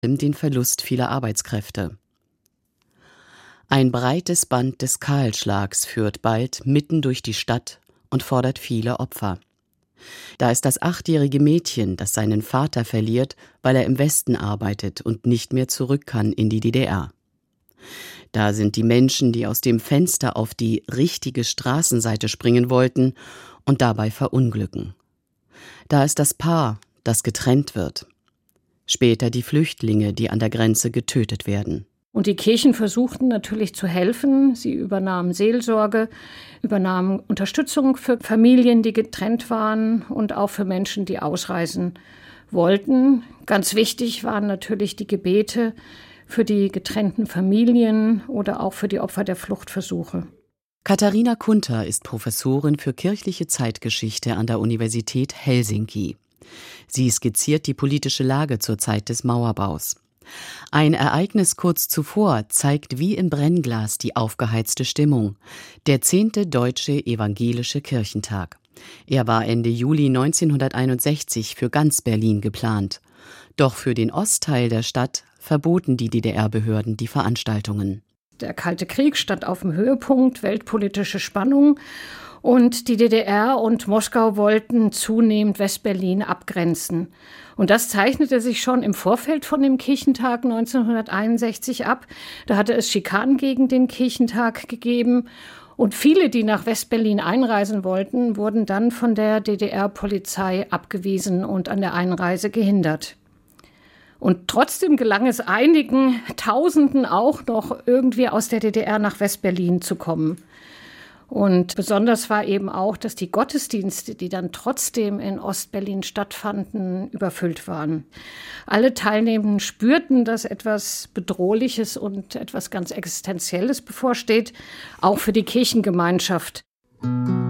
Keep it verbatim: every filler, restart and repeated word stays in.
den Verlust vieler Arbeitskräfte. Ein breites Band des Kahlschlags führt bald mitten durch die Stadt und fordert viele Opfer. Da ist das achtjährige Mädchen, das seinen Vater verliert, weil er im Westen arbeitet und nicht mehr zurück kann in die D D R. Da sind die Menschen, die aus dem Fenster auf die richtige Straßenseite springen wollten und dabei verunglücken. Da ist das Paar, das getrennt wird. Später die Flüchtlinge, die an der Grenze getötet werden. Und die Kirchen versuchten natürlich zu helfen. Sie übernahmen Seelsorge, übernahmen Unterstützung für Familien, die getrennt waren und auch für Menschen, die ausreisen wollten. Ganz wichtig waren natürlich die Gebete für die getrennten Familien oder auch für die Opfer der Fluchtversuche. Katharina Kunter ist Professorin für kirchliche Zeitgeschichte an der Universität Helsinki. Sie skizziert die politische Lage zur Zeit des Mauerbaus. Ein Ereignis kurz zuvor zeigt wie im Brennglas die aufgeheizte Stimmung. Der zehnte Deutsche Evangelische Kirchentag. Er war Ende Juli neunzehnhunderteinundsechzig für ganz Berlin geplant. Doch für den Ostteil der Stadt verboten die D D R-Behörden die Veranstaltungen. Der Kalte Krieg stand auf dem Höhepunkt, weltpolitische Spannung. Und die D D R und Moskau wollten zunehmend Westberlin abgrenzen. Und das zeichnete sich schon im Vorfeld von dem Kirchentag neunzehnhunderteinundsechzig ab. Da hatte es Schikanen gegen den Kirchentag gegeben. Und viele, die nach Westberlin einreisen wollten, wurden dann von der D D R-Polizei abgewiesen und an der Einreise gehindert. Und trotzdem gelang es einigen Tausenden auch noch irgendwie aus der D D R nach Westberlin zu kommen. Und besonders war eben auch, dass die Gottesdienste, die dann trotzdem in Ostberlin stattfanden, überfüllt waren. Alle Teilnehmenden spürten, dass etwas Bedrohliches und etwas ganz Existenzielles bevorsteht, auch für die Kirchengemeinschaft.